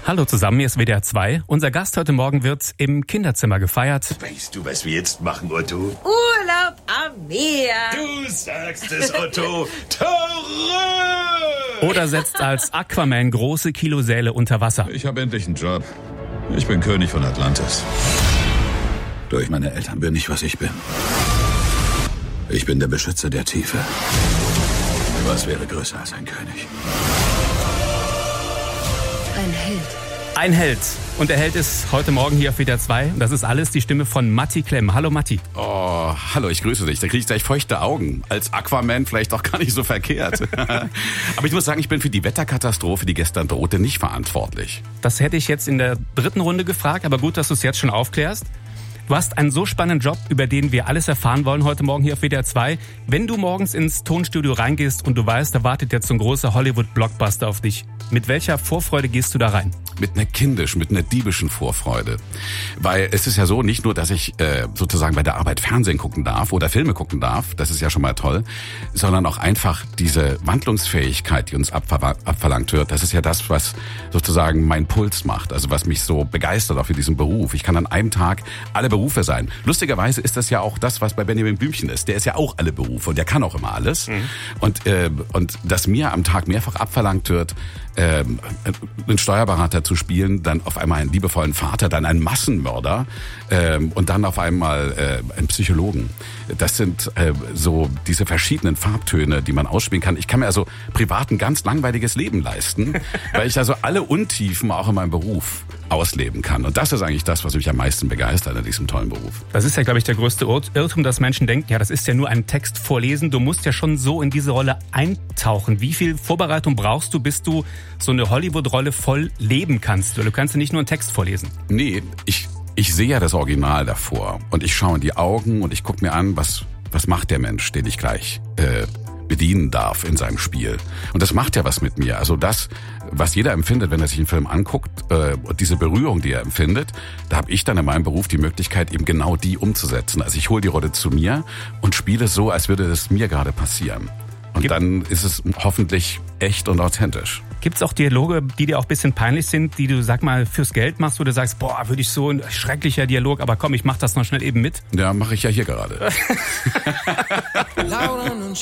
Hallo zusammen, hier ist WDR 2. Unser Gast heute Morgen wird im Kinderzimmer gefeiert. Weißt du, was wir jetzt machen, Otto? Urlaub am Meer. Du sagst es, Otto. Tore! Oder setzt als Aquaman große Kilosäle unter Wasser. Ich habe endlich einen Job. Ich bin König von Atlantis. Durch meine Eltern bin ich, was ich bin. Ich bin der Beschützer der Tiefe. Was wäre größer als ein König? Ein Held. Ein Held. Und der Held ist heute Morgen hier auf WDR 2. Und das ist alles die Stimme von Matti Klemm. Hallo Matti. Oh, hallo, ich grüße dich. Da kriege ich gleich feuchte Augen. Als Aquaman vielleicht auch gar nicht so verkehrt. Aber ich muss sagen, ich bin für die Wetterkatastrophe, die gestern drohte, nicht verantwortlich. Das hätte ich jetzt in der dritten Runde gefragt, aber gut, dass du es jetzt schon aufklärst. Du hast einen so spannenden Job, über den wir alles erfahren wollen heute Morgen hier auf WDR 2. Wenn du morgens ins Tonstudio reingehst und du weißt, da wartet jetzt so ein großer Hollywood-Blockbuster auf dich, mit welcher Vorfreude gehst du da rein? Mit einer diebischen Vorfreude. Weil es ist ja so, nicht nur, dass ich sozusagen bei der Arbeit Fernsehen gucken darf oder Filme gucken darf, das ist ja schon mal toll, sondern auch einfach diese Wandlungsfähigkeit, die uns abverlangt wird, das ist ja das, was sozusagen mein Puls macht, also was mich so begeistert auch für diesen Beruf. Ich kann an einem Tag alle Berufe sein. Lustigerweise ist das ja auch das, was bei Benjamin Blümchen ist. Der ist ja auch alle Berufe und der kann auch immer alles. Mhm. Und dass mir am Tag mehrfach abverlangt wird, einen Steuerberater zu spielen, dann auf einmal einen liebevollen Vater, dann einen Massenmörder und dann auf einmal einen Psychologen. Das sind so diese verschiedenen Farbtöne, die man ausspielen kann. Ich kann mir also privat ein ganz langweiliges Leben leisten, weil ich also alle Untiefen auch in meinem Beruf ausleben kann. Und das ist eigentlich das, was mich am meisten begeistert an diesem tollen Beruf. Das ist ja, glaube ich, der größte Irrtum, dass Menschen denken, ja, das ist ja nur ein Text vorlesen. Du musst ja schon so in diese Rolle eintauchen. Wie viel Vorbereitung brauchst du, bis du so eine Hollywood-Rolle voll leben kannst? Weil du kannst ja nicht nur einen Text vorlesen. Nee, ich sehe ja das Original davor. Und ich schaue in die Augen und ich gucke mir an, was macht der Mensch, den ich gleich bedienen darf in seinem Spiel. Und das macht ja was mit mir. Also das, was jeder empfindet, wenn er sich einen Film anguckt, und diese Berührung, die er empfindet, da habe ich dann in meinem Beruf die Möglichkeit, eben genau die umzusetzen. Also ich hole die Rolle zu mir und spiele so, als würde es mir gerade passieren. Und dann ist es hoffentlich echt und authentisch. Gibt's auch Dialoge, die dir auch ein bisschen peinlich sind, die du, sag mal, fürs Geld machst, wo du sagst, boah, würde ich so ein schrecklicher Dialog, aber komm, ich mach das noch schnell eben mit? Ja, mache ich ja hier gerade.